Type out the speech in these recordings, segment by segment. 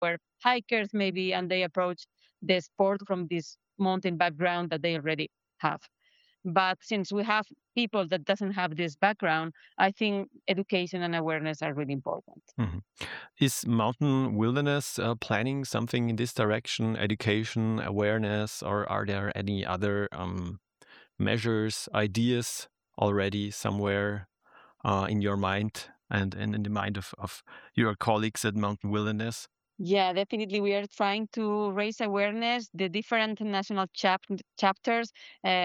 were hikers maybe, and they approach the sport from this mountain background that they already have. But since we have people that doesn't have this background, I think education and awareness are really important. Mhm. Is Mountain Wilderness planning something in this direction, education, awareness, or are there any other measures, ideas already somewhere in your mind and in the mind of your colleagues at Mountain Wilderness? Yeah, definitely. We are trying to raise awareness. The different national chapters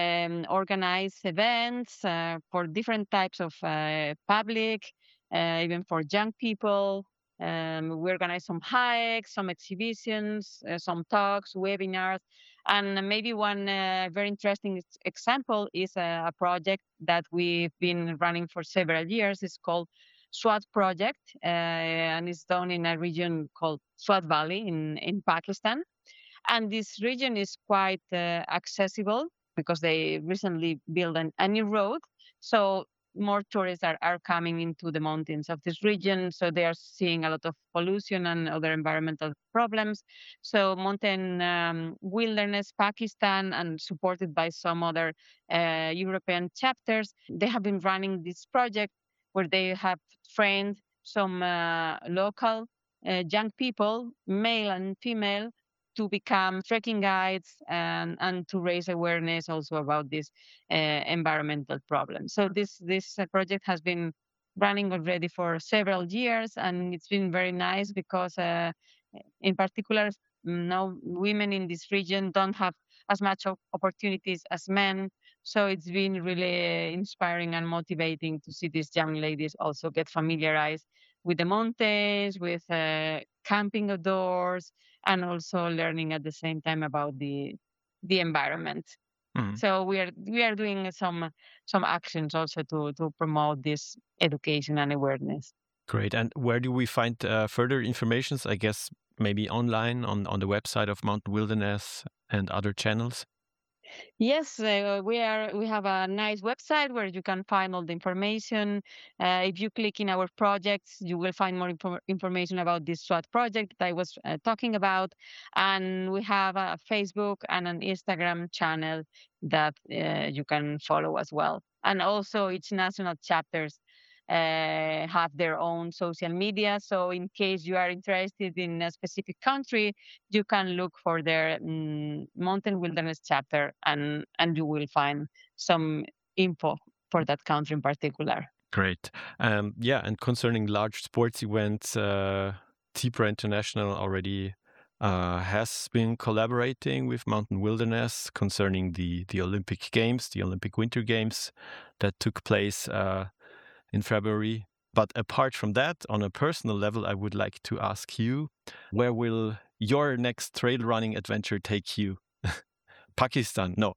organize events for different types of public, even for young people. We organize some hikes, some exhibitions, some talks, webinars. And maybe one very interesting example is a project that we've been running for several years. It's called SWAT project, and it's done in a region called Swat Valley in Pakistan. And this region is quite accessible because they recently built a new road. So more tourists are coming into the mountains of this region. So they are seeing a lot of pollution and other environmental problems. So Mountain Wilderness Pakistan, and supported by some other European chapters, they have been running this project where they have trained some local young people, male and female, to become trekking guides and to raise awareness also about this environmental problem. So this project has been running already for several years, and it's been very nice because, in particular, now women in this region don't have as much opportunities as men. So it's been really inspiring and motivating to see these young ladies also get familiarized with the mountains, with camping outdoors, and also learning at the same time about the environment. Mhm. So we are doing some actions also to promote this education and awareness. Great. And where do we find further informations? I guess maybe online on the website of Mountain Wilderness and other channels. Yes, we have a nice website where you can find all the information. If you click in our projects, you will find more information about this SWAT project that I was talking about. And we have a Facebook and an Instagram channel that you can follow as well. And also, each national chapters have their own social media. So, in case you are interested in a specific country, you can look for their mountain wilderness chapter, and you will find some info for that country in particular. Great. Yeah, and concerning large sports events, Zebra International already has been collaborating with Mountain Wilderness concerning the Olympic Games, the Olympic Winter Games that took place in February. But apart from that, on a personal level, I would like to ask you, where will your next trail running adventure take you? Pakistan? No.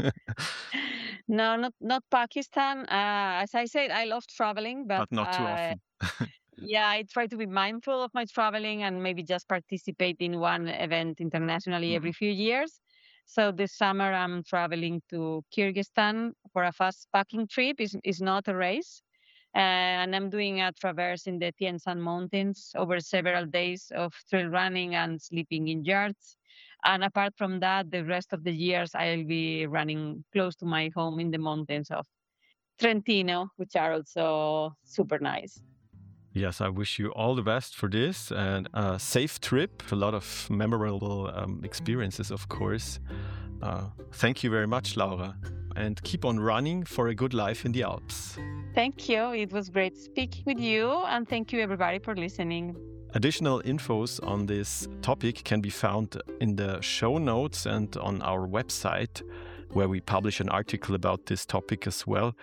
No, not Pakistan. As I said, I love traveling, but But not too often. yeah, I try to be mindful of my traveling and maybe just participate in one event internationally every Mhm. few years. So this summer I'm traveling to Kyrgyzstan for a fast packing trip. Is not a race. And I'm doing a traverse in the Tian Shan Mountains over several days of trail running and sleeping in yards. And apart from that, the rest of the years I'll be running close to my home in the mountains of Trentino, which are also super nice. Yes, I wish you all the best for this and a safe trip. A lot of memorable experiences, of course. Thank you very much, Laura, and keep on running for a good life in the Alps. Thank you. It was great speaking with you. And thank you, everybody, for listening. Additional infos on this topic can be found in the show notes and on our website, where we publish an article about this topic as well.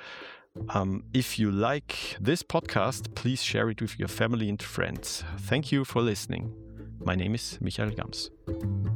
If you like this podcast, please share it with your family and friends. Thank you for listening. My name is Michael Gams.